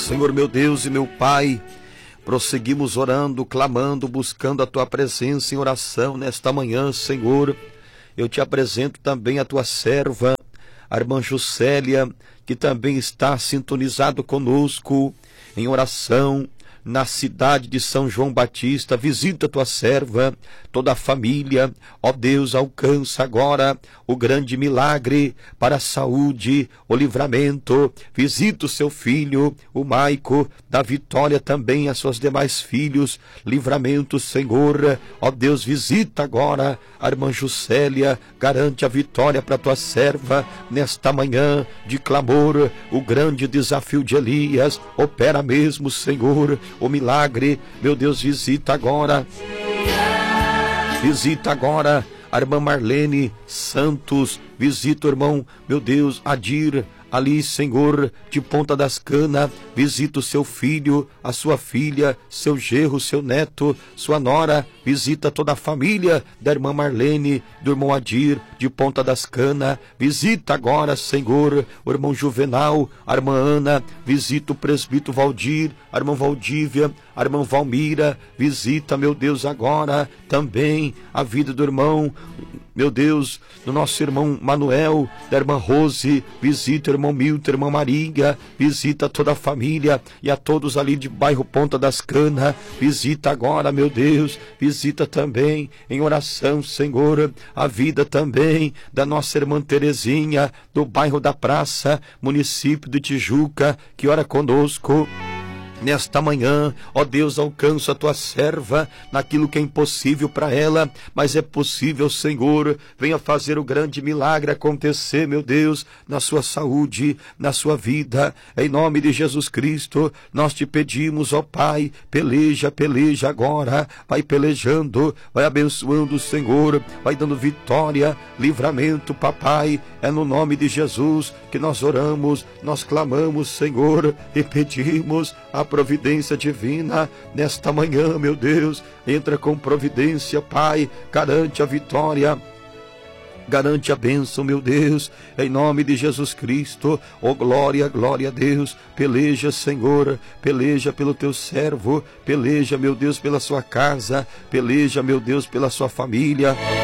Senhor meu Deus e meu Pai, prosseguimos orando, clamando, buscando a Tua presença em oração nesta manhã, Senhor. Eu te apresento também a Tua serva, a irmã Juscelia, que também está sintonizado conosco em oração na cidade de São João Batista. Visita a tua serva, toda a família, ó Deus, alcança agora o grande milagre para a saúde, o livramento. Visita o seu filho, o Maico, da Vitória também, a seus demais filhos, livramento, Senhor. Ó Deus, visita agora a irmã Juscelia, garante a vitória para a tua serva nesta manhã de clamor. O grande desafio de Elias opera mesmo, Senhor, o milagre. Meu Deus, visita agora a irmã Marlene Santos, visita o irmão, meu Deus, Adir, ali, Senhor, de Ponta das Canas. Visita o seu filho, a sua filha, seu genro, seu neto, sua nora. Visita toda a família da irmã Marlene, do irmão Adir, de Ponta das Canas. Visita agora, Senhor, o irmão Juvenal, a irmã Ana. Visita o presbítero Valdir, a irmã Valdívia, a irmã Valmira. Visita, meu Deus, agora também a vida do irmão, meu Deus, do nosso irmão Manuel, da irmã Rose. Visita o irmão Milton, a irmã Marinha. Visita toda a família e a todos ali de bairro Ponta das Canas. Visita agora, meu Deus, visita também em oração, Senhor, a vida também da nossa irmã Terezinha, do bairro da Praça, município de Tijuca, que ora conosco nesta manhã. Ó Deus, alcança a tua serva naquilo que é impossível para ela, mas é possível, Senhor. Venha fazer o grande milagre acontecer, meu Deus, na sua saúde, na sua vida, em nome de Jesus Cristo. Nós te pedimos, ó Pai, peleja agora, vai pelejando, vai abençoando, Senhor, vai dando vitória, livramento, papai. É no nome de Jesus que nós oramos, nós clamamos, Senhor, e pedimos a providência divina nesta manhã, meu Deus. Entra com providência, Pai, garante a vitória, garante a bênção, meu Deus, em nome de Jesus Cristo. Oh, glória, glória a Deus. Peleja, Senhor, peleja pelo teu servo, peleja, meu Deus, pela sua casa, peleja, meu Deus, pela sua família.